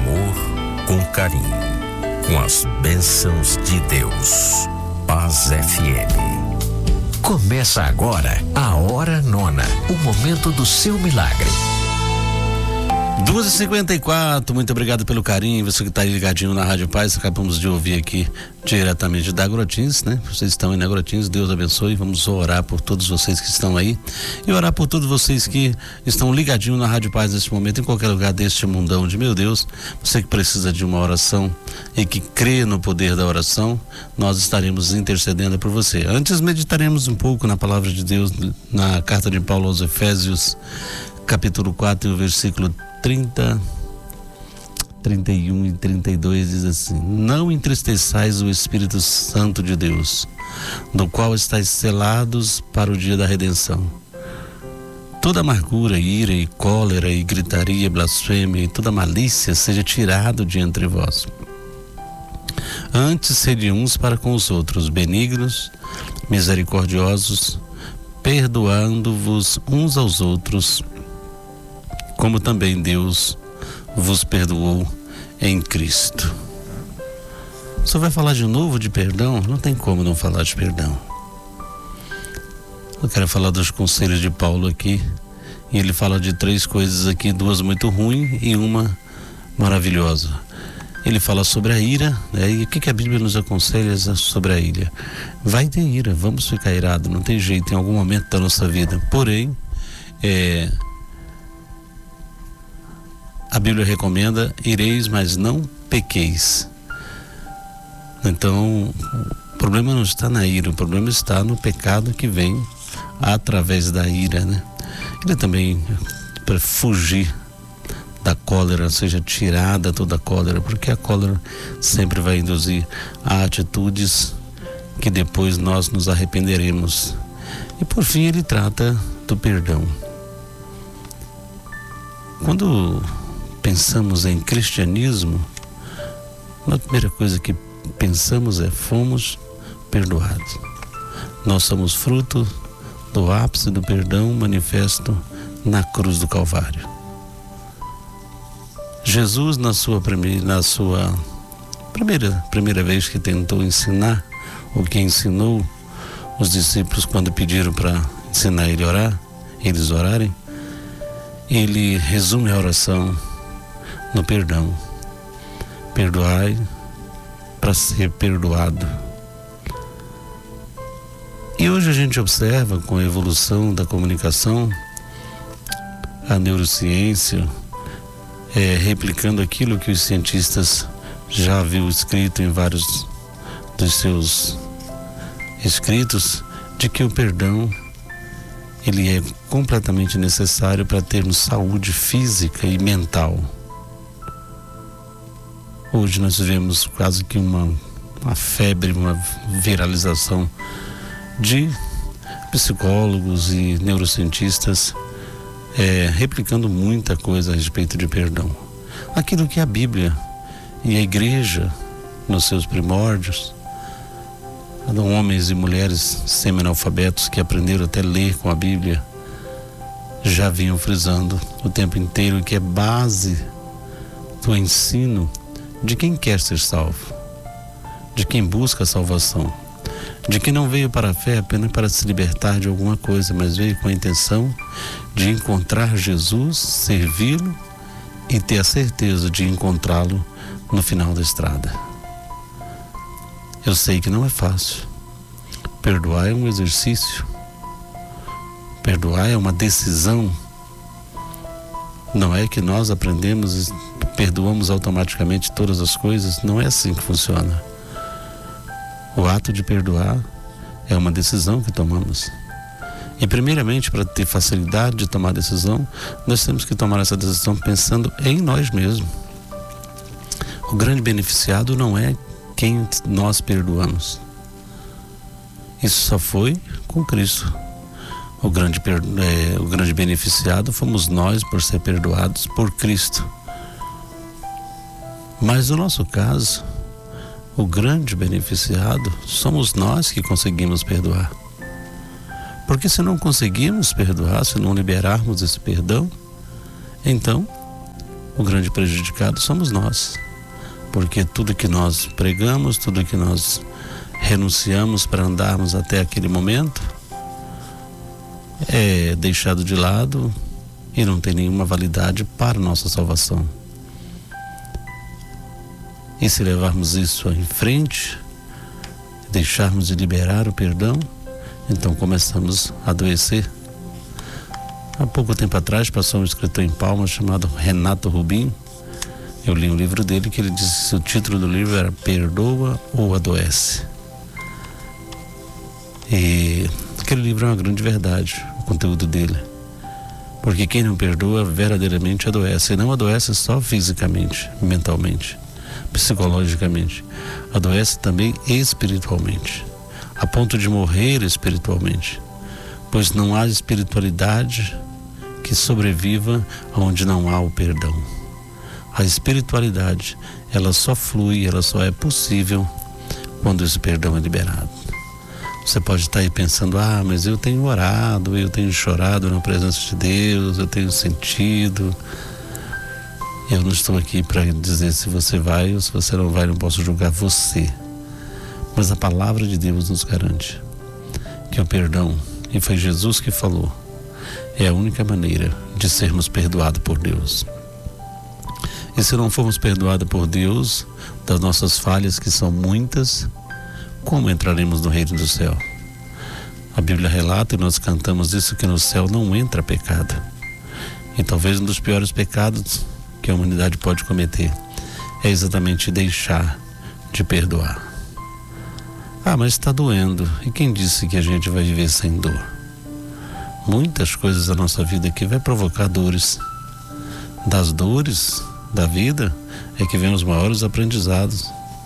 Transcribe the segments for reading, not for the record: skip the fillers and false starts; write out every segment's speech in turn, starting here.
amor, com carinho, com as bênçãos de Deus. Paz FM. Começa agora a Hora Nona, o momento do seu milagre. 2h54, muito obrigado pelo carinho, você que está ligadinho na Rádio Paz. Acabamos de ouvir aqui diretamente da Agrotins, né? Vocês estão aí na Agrotins, Deus abençoe. Vamos orar por todos vocês que estão aí e orar por todos vocês que estão ligadinho na Rádio Paz neste momento, em qualquer lugar deste mundão de meu Deus. Você que precisa de uma oração e que crê no poder da oração, nós estaremos intercedendo por você. Antes meditaremos um pouco na palavra de Deus, na carta de Paulo aos Efésios, capítulo 4, versículo 30, 31 e 32 diz assim: não entristeçais o Espírito Santo de Deus, no qual estáis selados para o dia da redenção. Toda amargura, ira e cólera e gritaria, blasfêmia e toda malícia seja tirado de entre vós. Antes sede uns para com os outros, benignos, misericordiosos, perdoando-vos uns aos outros, como também Deus vos perdoou em Cristo. Você vai falar de novo de perdão? Não tem como não falar de perdão. Eu quero falar dos conselhos de Paulo aqui, e ele fala de 3 coisas aqui, 2 muito ruins e uma maravilhosa. Ele fala sobre a ira, né? E o que a Bíblia nos aconselha sobre a ira? Vai ter ira, vamos ficar irados, não tem jeito em algum momento da nossa vida. Porém, a Bíblia recomenda: ireis, mas não pequeis. Então, o problema não está na ira, o problema está no pecado que vem através da ira, né? Ele também, para fugir da cólera, seja tirada toda a cólera, porque a cólera sempre vai induzir a atitudes que depois nós nos arrependeremos. E por fim, ele trata do perdão. Quando pensamos em cristianismo, a primeira coisa que pensamos é: fomos perdoados. Nós somos fruto do ápice do perdão manifesto na cruz do Calvário. Jesus, na sua primeira vez que tentou ensinar, ou que ensinou os discípulos quando pediram para ensinar eles orarem, ele resume a oração no perdão. Perdoai para ser perdoado. E hoje a gente observa, com a evolução da comunicação, a neurociência replicando aquilo que os cientistas já haviam escrito em vários dos seus escritos, de que o perdão ele é completamente necessário para termos saúde física e mental. Hoje nós vivemos quase que uma febre, uma viralização de psicólogos e neurocientistas replicando muita coisa a respeito de perdão. Aquilo que a Bíblia e a Igreja, nos seus primórdios, homens e mulheres semi-analfabetos que aprenderam até ler com a Bíblia, já vinham frisando o tempo inteiro, que é base do ensino de quem quer ser salvo, de quem busca a salvação, de quem não veio para a fé apenas para se libertar de alguma coisa, mas veio com a intenção de encontrar Jesus, servi-lo e ter a certeza de encontrá-lo no final da estrada. Eu sei que não é fácil. Perdoar é um exercício. Perdoar é uma decisão. Não é que nós aprendemos e perdoamos automaticamente todas as coisas. Não é assim que funciona. O ato de perdoar é uma decisão que tomamos. E primeiramente, para ter facilidade de tomar decisão, nós temos que tomar essa decisão pensando em nós mesmos. O grande beneficiado não é quem nós perdoamos. Isso só foi com Cristo. O grande beneficiado fomos nós por ser perdoados por Cristo. Mas no nosso caso, o grande beneficiado somos nós que conseguimos perdoar. Porque se não conseguirmos perdoar, se não liberarmos esse perdão, então o grande prejudicado somos nós, porque tudo que nós pregamos, tudo que nós renunciamos para andarmos até aquele momento é deixado de lado e não tem nenhuma validade para nossa salvação. E se levarmos isso em frente, deixarmos de liberar o perdão, então começamos a adoecer. Há pouco tempo atrás passou um escritor em Palmas chamado Renato Rubim. Eu li um livro dele que ele disse que o título do livro era Perdoa ou Adoece. E aquele livro é uma grande verdade, o conteúdo dele. Porque quem não perdoa verdadeiramente adoece. E não adoece só fisicamente, mentalmente, psicologicamente. Adoece também espiritualmente, a ponto de morrer espiritualmente. Pois não há espiritualidade que sobreviva onde não há o perdão. A espiritualidade, ela só flui, ela só é possível quando esse perdão é liberado. Você pode estar aí pensando, mas eu tenho orado, eu tenho chorado na presença de Deus, eu tenho sentido. Eu não estou aqui para dizer se você vai ou se você não vai, não posso julgar você. Mas a palavra de Deus nos garante que o perdão, e foi Jesus que falou, é a única maneira de sermos perdoados por Deus. E se não formos perdoados por Deus das nossas falhas, que são muitas, como entraremos no reino do céu? A Bíblia relata, e nós cantamos isso, que no céu não entra pecado. E talvez um dos piores pecados que a humanidade pode cometer é exatamente deixar de perdoar. Mas está doendo. E quem disse que a gente vai viver sem dor? Muitas coisas da nossa vida aqui vai provocar dores. Das dores da vida é que vem os maiores aprendizados.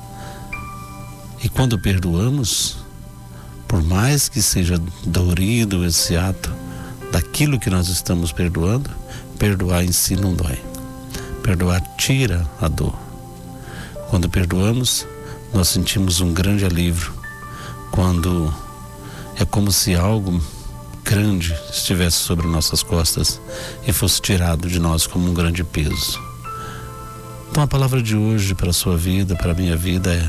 E quando perdoamos, por mais que seja dolorido esse ato daquilo que nós estamos perdoando, perdoar em si não dói. Perdoar tira a dor. Quando perdoamos, nós sentimos um grande alívio. Quando é como se algo grande estivesse sobre nossas costas e fosse tirado de nós como um grande peso. Então a palavra de hoje para a sua vida, para a minha vida, é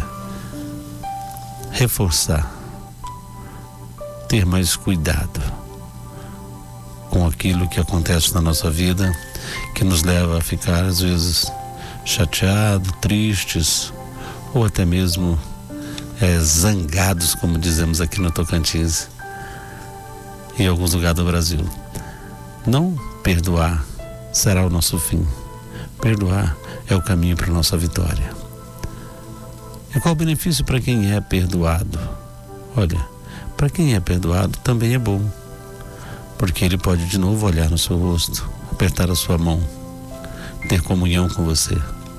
reforçar, ter mais cuidado com aquilo que acontece na nossa vida, que nos leva a ficar às vezes chateados, tristes, ou até mesmo zangados, como dizemos aqui no Tocantins e em alguns lugares do Brasil. Não perdoar será o nosso fim. Perdoar é o caminho para a nossa vitória. E qual o benefício para quem é perdoado? Olha, para quem é perdoado também é bom, porque ele pode de novo olhar no seu rosto, apertar a sua mão, ter comunhão com você.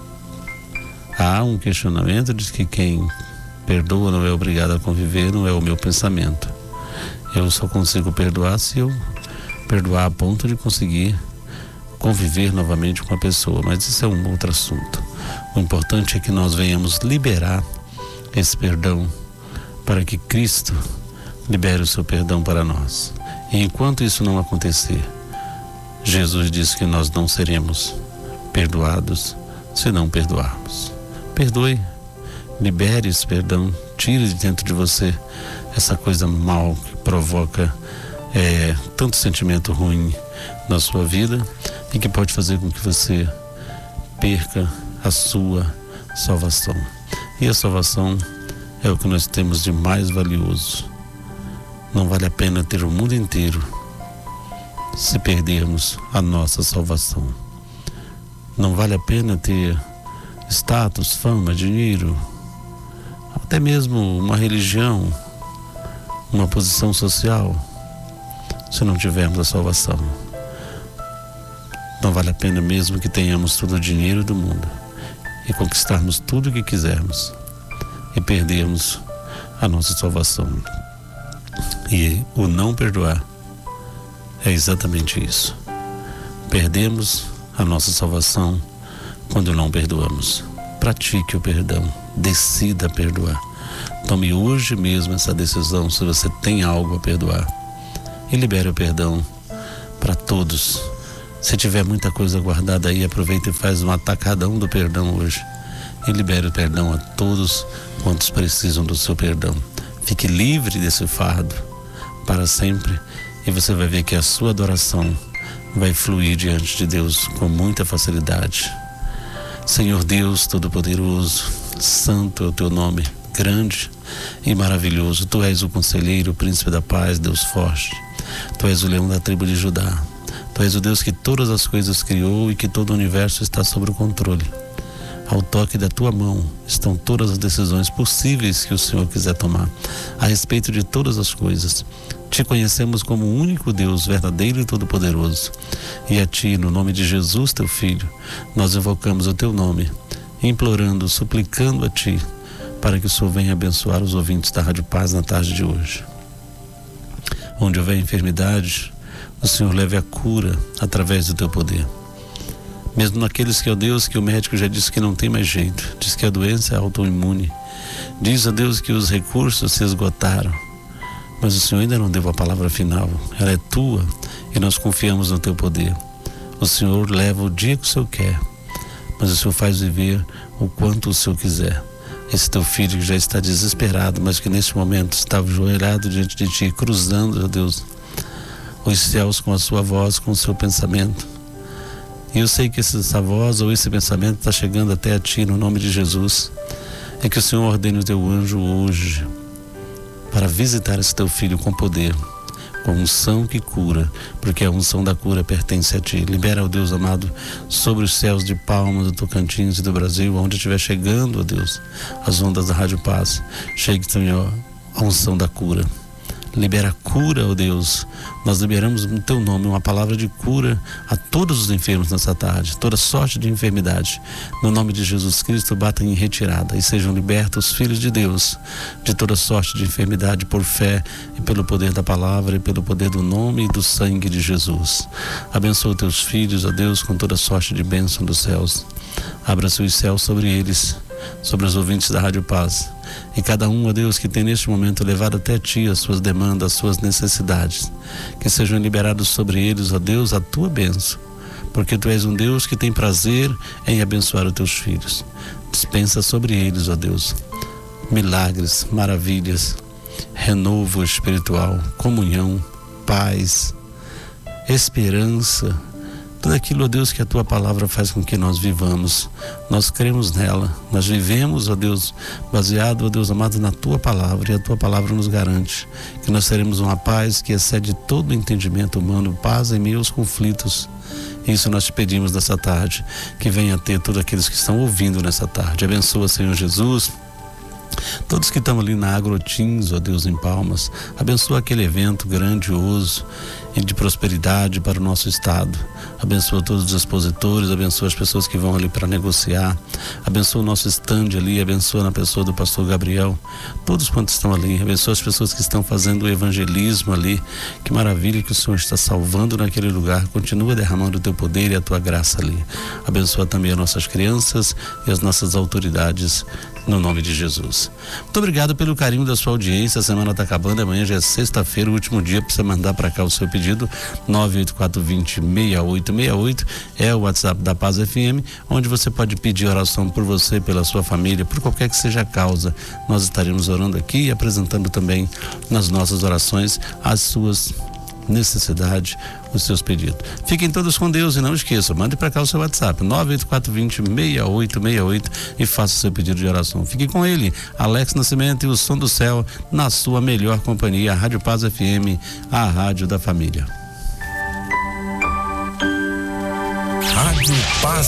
Há um questionamento de que quem perdoa não é obrigado a conviver, não é o meu pensamento. Eu só consigo perdoar se eu perdoar a ponto de conseguir conviver novamente com a pessoa, mas isso é um outro assunto. O importante é que nós venhamos liberar esse perdão para que Cristo libere o seu perdão para nós. E enquanto isso não acontecer, Jesus disse que nós não seremos perdoados se não perdoarmos. Perdoe, libere esse perdão, tire de dentro de você essa coisa mal que provoca tanto sentimento ruim na sua vida e que pode fazer com que você perca a sua salvação. E a salvação é o que nós temos de mais valioso. Não vale a pena ter o mundo inteiro se perdermos a nossa salvação. Não vale a pena ter status, fama, dinheiro, até mesmo uma religião, uma posição social, se não tivermos a salvação. Não vale a pena mesmo que tenhamos todo o dinheiro do mundo e conquistarmos tudo o que quisermos e perdermos a nossa salvação. E o não perdoar é exatamente isso. Perdemos a nossa salvação quando não perdoamos. Pratique o perdão, decida perdoar. Tome hoje mesmo essa decisão, se você tem algo a perdoar, e libere o perdão para todos, Se tiver muita coisa guardada aí, aproveita e faz um atacadão do perdão hoje. E libere o perdão a todos quantos precisam do seu perdão. Fique livre desse fardo para sempre. E você vai ver que a sua adoração vai fluir diante de Deus com muita facilidade. Senhor Deus Todo-Poderoso, santo é o teu nome, grande e maravilhoso. Tu és o conselheiro, o príncipe da paz, Deus forte. Tu és o leão da tribo de Judá. Tu és o Deus que todas as coisas criou e que todo o universo está sob o controle. Ao toque da tua mão estão todas as decisões possíveis que o Senhor quiser tomar a respeito de todas as coisas. Te conhecemos como o único Deus verdadeiro e todo-poderoso. E a ti, no nome de Jesus, teu Filho, nós invocamos o teu nome, implorando, suplicando a ti, para que o Senhor venha abençoar os ouvintes da Rádio Paz na tarde de hoje. Onde houver enfermidade, o Senhor leve a cura através do teu poder. Mesmo naqueles que, ó Deus, que o médico já disse que não tem mais jeito, diz que a doença é autoimune, diz a Deus que os recursos se esgotaram, mas o Senhor ainda não deu a palavra final. Ela é tua e nós confiamos no teu poder. O Senhor leva o dia que o Senhor quer, mas o Senhor faz viver o quanto o Senhor quiser. Esse teu filho que já está desesperado, mas que neste momento está ajoelhado diante de ti, cruzando, ó Deus, os céus com a sua voz, com o seu pensamento. E eu sei que essa voz ou esse pensamento está chegando até a ti no nome de Jesus. É que o Senhor ordene o teu anjo hoje para visitar esse teu filho com poder, com unção que cura, porque a unção da cura pertence a ti. Libera, ó Deus amado, sobre os céus de Palmas, do Tocantins e do Brasil, onde estiver chegando, ó Deus, as ondas da Rádio Paz. Chegue, Senhor, a unção da cura. Libera a cura, ó Deus. Nós liberamos no teu nome uma palavra de cura a todos os enfermos nessa tarde, toda sorte de enfermidade. No nome de Jesus Cristo, batam em retirada e sejam libertos os filhos de Deus de toda sorte de enfermidade por fé e pelo poder da palavra e pelo poder do nome e do sangue de Jesus. Abençoa teus filhos, ó Deus, com toda sorte de bênção dos céus. Abra-se os céus sobre eles, sobre os ouvintes da Rádio Paz. E cada um, ó Deus, que tem neste momento levado até ti as suas demandas, as suas necessidades, que sejam liberados sobre eles, ó Deus, a tua bênção, porque tu és um Deus que tem prazer em abençoar os teus filhos. Dispensa sobre eles, ó Deus, milagres, maravilhas, renovo espiritual, comunhão, paz, esperança, tudo aquilo, ó Deus, que a tua palavra faz com que nós vivamos. Nós cremos nela, nós vivemos, ó Deus, baseado, ó Deus amado, na tua palavra, e a tua palavra nos garante que nós teremos uma paz que excede todo o entendimento humano, paz em meio aos conflitos. Isso nós te pedimos nessa tarde, que venha a ter todos aqueles que estão ouvindo nessa tarde. Abençoa, Senhor Jesus, todos que estão ali na Agrotins, ó Deus, em Palmas. Abençoa aquele evento grandioso e de prosperidade para o nosso estado. Abençoa todos os expositores, abençoa as pessoas que vão ali para negociar, abençoa o nosso stand ali, abençoa na pessoa do pastor Gabriel, todos quantos estão ali, abençoa as pessoas que estão fazendo o evangelismo ali. Que maravilha que o Senhor está salvando naquele lugar. Continua derramando o teu poder e a tua graça ali. Abençoa também as nossas crianças e as nossas autoridades, no nome de Jesus. Muito obrigado pelo carinho da sua audiência. A semana está acabando, amanhã já é sexta-feira, o último dia para você mandar para cá o seu pedido. 984206868 é o WhatsApp da Paz FM, onde você pode pedir oração por você, pela sua família, por qualquer que seja a causa. Nós estaremos orando aqui e apresentando também nas nossas orações as suas necessidades, os seus pedidos. Fiquem todos com Deus e não esqueçam, mande para cá o seu WhatsApp 984206868 e faça o seu pedido de oração. Fique com ele, Alex Nascimento e o Som do Céu, na sua melhor companhia, a Rádio Paz FM, a rádio da família. Rádio Paz